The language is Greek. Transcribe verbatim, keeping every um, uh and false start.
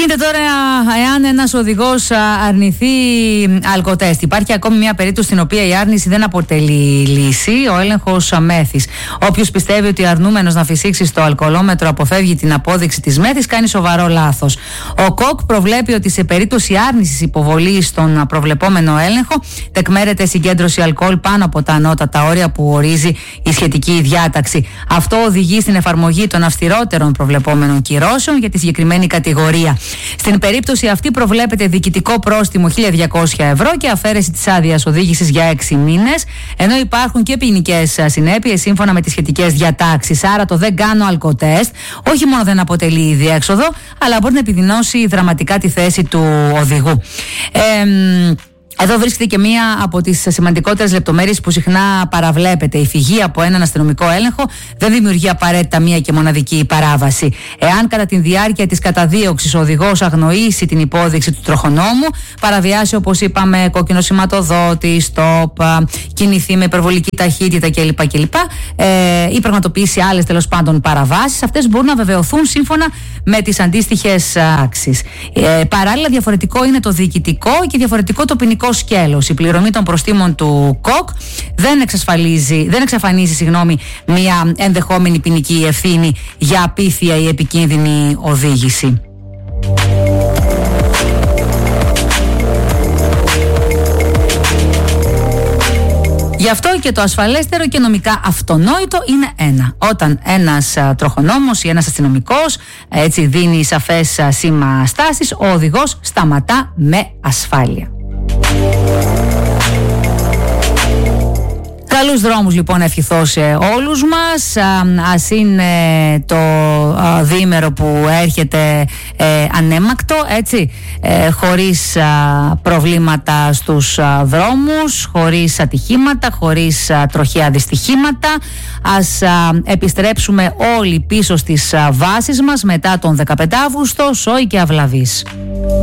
γίνεται τώρα εάν ένας οδηγός αρνηθεί αλκοτέστ? Υπάρχει ακόμη μια περίπτωση στην οποία η άρνηση δεν αποτελεί λύση, ο έλεγχος μέθης. Όποιος πιστεύει ότι αρνούμενος να φυσήξει στο αλκοολόμετρο αποφεύγει την απόδειξη της μέθης, κάνει σοβαρό λάθος. Ο ΚΟΚ προβλέπει ότι σε περίπτωση άρνησης υποβολής στον προβλεπόμενο έλεγχο τεκμέρεται συγκέντρωση αλκοόλ πάνω από τα ανώτατα όρια που ορίζει η σχετική διάταξη. Αυτό οδηγεί στην εφαρμογή των αυστηρότερων προβλεπόμενων κυρώσεων για τη συγκεκριμένη κατηγορία. Στην περίπτωση αυτή προβλέπεται διοικητικό πρόστιμο χίλια διακόσια ευρώ και αφαίρεση της άδειας οδήγησης για έξι μήνες, ενώ υπάρχουν και ποινικές συνέπειες σύμφωνα με τις σχετικές διατάξεις. Άρα το δεν κάνω αλκοτέστ όχι μόνο δεν αποτελεί διέξοδο, αλλά μπορεί να επιδεινώσει δραματικά τη θέση του οδηγού. Ε, Εδώ βρίσκεται και μία από τις σημαντικότερες λεπτομέρειες που συχνά παραβλέπεται. Η φυγή από έναν αστυνομικό έλεγχο δεν δημιουργεί απαραίτητα μία και μοναδική παράβαση. Εάν κατά τη διάρκεια της καταδίωξης ο οδηγός αγνοήσει την υπόδειξη του τροχονόμου, παραβιάσει, όπως είπαμε, κόκκινο σηματοδότη, στοπ, κινηθεί με υπερβολική ταχύτητα κλπ. κλπ ε, ή πραγματοποιήσει άλλες τέλος πάντων παραβάσεις, αυτές μπορούν να βεβαιωθούν σύμφωνα με τις αντίστοιχες άξεις. Ε, παράλληλα, διαφορετικό είναι το διοικητικό και διαφορετικό το ποινικό σκέλος. Η πληρωμή των προστίμων του ΚΟΚ δεν, εξασφαλίζει, δεν εξαφανίζει συγγνώμη, μια ενδεχόμενη ποινική ευθύνη για απίθεια ή επικίνδυνη οδήγηση. Γι' αυτό και το ασφαλέστερο και νομικά αυτονόητο είναι ένα. Όταν ένας α, τροχονόμος ή ένας αστυνομικός έτσι δίνει σαφές α, σήμα στάσης, ο οδηγός σταματά με ασφάλεια. Καλούς δρόμους λοιπόν ευχηθώ σε όλους μας. Ας είναι το διήμερο που έρχεται ε, ανέμακτο, έτσι, ε, χωρίς α, προβλήματα στους α, δρόμους, χωρίς ατυχήματα, χωρίς α, τροχαία δυστυχήματα. Ας α, επιστρέψουμε όλοι πίσω στις α, βάσεις μας μετά τον δεκαπέντε Αύγουστο, σόι και αυλαβής.